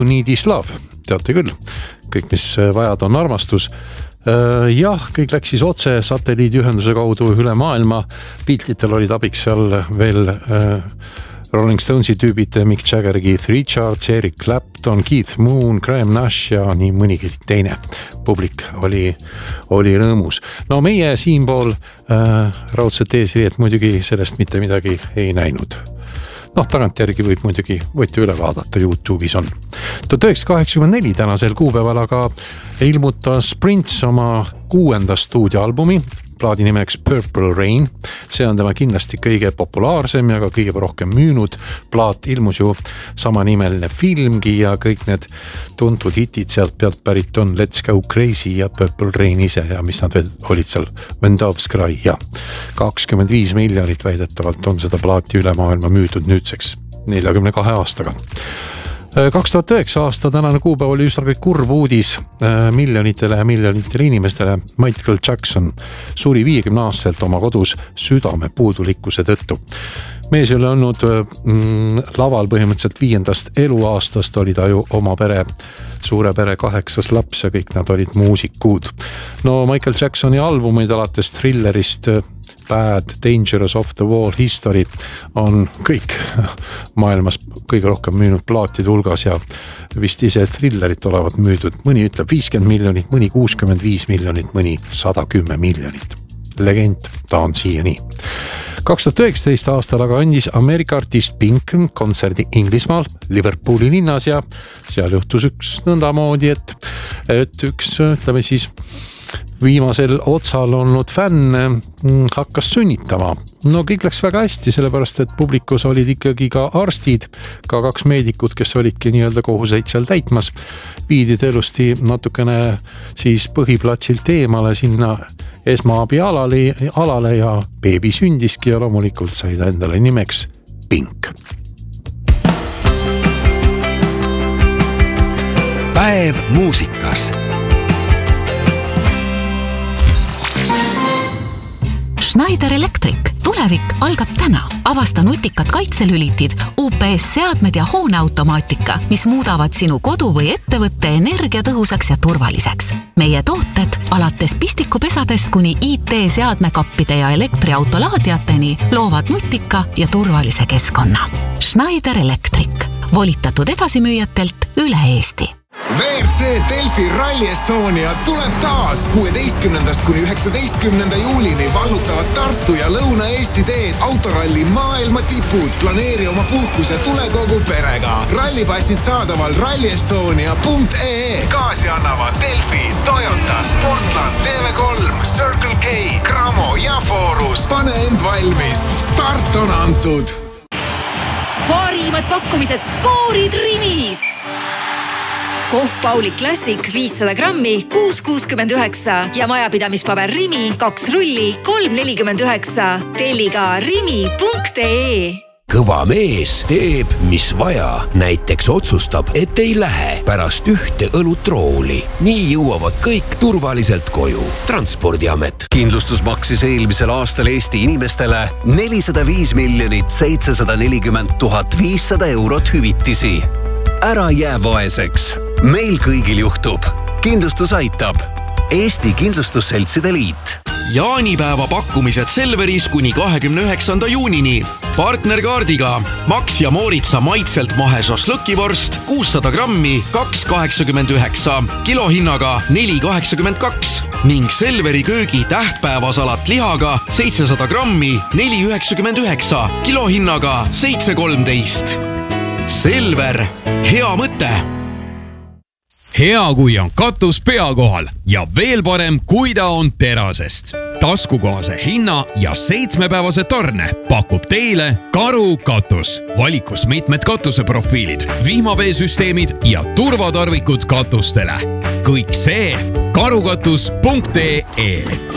Need is love, teate küll, kõik mis vajad on armastus. Jah, kõik läks siis otse satelliidiühenduse kaudu üle maailma. Beatlitel olid abiks seal veel Rolling Stonesi tüübid Mick Jagger, Keith Richards, Eric Clapton, Keith Moon, Graham Nash ja nii mõnigi teine. Publik oli rõõmus. No meie siinpool raudselt eesriiet muidugi sellest mitte midagi ei näinud. Tagantjärgi võib muidugi võite üle vaadata, YouTube'is on. 1984 tänasel kuupäeval aga ilmutas Prince oma 6. stuudioalbumi, plaadi nimeks Purple Rain. See on tema kindlasti kõige populaarsem ja ka kõige rohkem müünud plaat. Ilmus ju samanimeline filmgi ja kõik need tuntud hitid sealt pealt pärit on Let's Go Crazy ja Purple Rain ise ja mis nad veel olid seal, When Doves Cry ja 25 miljonit väidetavalt on seda plaati üle maailma müüdud nüüdseks 42 aastaga. 2009 aasta tänane kuupäev oli üsna kurb uudis miljonitele inimestele. Michael Jackson suri 50 aastaselt oma kodus südame puudulikkuse tõttu. Mees oli olnud laval põhimõtteliselt 5. eluaastast, oli ta ju oma suure pere 8. laps ja kõik nad olid muusikud. No Michael Jacksoni albumid alates Thrillerist, Bad, Dangerous, Off the Wall, History on kõik maailmas kõige rohkem müünud plaatide hulgas ja vist ise Thrillerit olevat müüdud. Mõni ütleb 50 miljonit, mõni 65 miljonit, mõni 110 miljonit. Legend, ta on siiani. 2019 aastal aga andis Ameerika artist Pink kontserdi Inglismaal, Liverpooli linnas ja seal juhtus üks nõndamoodi, et üks, ütleme siis, viimasel otsal olnud fänn hakkas sünnitama. No kõik läks väga hästi, sellepärast et publikus olid ikkagi ka arstid, ka 2 meedikut, kes olidki nii-öelda kohuseid seal täitmas. Viidid elusti natukene siis põhiplatsilt eemale sinna esmaabi alale ja beebi sündiski ja loomulikult sai ta endale nimeks Pink. Päev muusikas. Schneider Electric. Tulevik algab täna. Avasta nutikad kaitselülitid, UPS-seadmed ja hooneautomaatika, mis muudavad sinu kodu või ettevõtte energiatõhusaks ja turvaliseks. Meie tooted alates pistikupesadest kuni IT-seadmekappide ja elektriautolaadiateni loovad nutika ja turvalise keskkonna. Schneider Electric. Volitatud edasimüüjatelt üle Eesti. WRC Delfi Rally Estonia tuleb taas 16. kuni 19. juulini vallutavad Tartu ja Lõuna-Eesti teed autoralli maailma tipud. Planeeri oma puhkuse tule kogu perega. Rallipassid saadaval rallyestonia.ee. Kaasi annavad Delfi, Toyota, Sportland, TV3, Circle K, Cramo ja Forus. Pane end valmis. Start on antud. Parimad pakkumised skoorid Rimis. Kohv Pauli Classic 500 grammi 6,69 ja majapidamispaber Rimi 2 rulli 3,49. Telli ka rimi.ee. Kõva mees teeb, mis vaja. Näiteks otsustab, et ei lähe pärast ühte õlutrooli. Nii jõuavad kõik turvaliselt koju. Transpordiamet. Kindlustus maksis eelmisel aastal Eesti inimestele 405 740 500 eurot hüvitisi. Ära jää vaeseks. Meil kõigil juhtub. Kindlustus aitab. Eesti Kindlustusseltside Liit. Jaanipäeva pakkumised Selveris kuni 29. juunini. Partnerkaardiga Max ja Mooritsa maitselt mahe šašlõkivorst 600 grammi 2,89, kilohinnaga 4,82 ning Selveri köögi tähtpäevasalat lihaga 700 grammi 4,99, kilohinnaga 7,13. Selver, hea mõte! Hea, kui on katus pea kohal ja veel parem, kui ta on terasest. Taskukohase hinna ja 7-päevase tarne pakub teile Karu katus. Valikus mitmed katuseprofiilid, vihmaveesüsteemid ja turvatarvikud katustele. Kõik see karukatus.ee.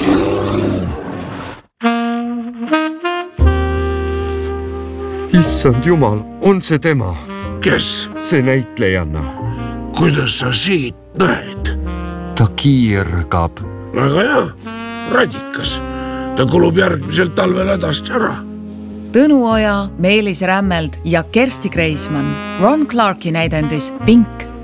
Issand jumal, on see tema? Kes? See näitlejanna. Kuidas sa siit näed? Ta kiirgab. Väga hea, radikas. Ta kulub järgmisel talvel hädast ära. Tõnu Oja, Meelis Rämmeld ja Kersti Kreismann. Ron Clarki näidendis Pink.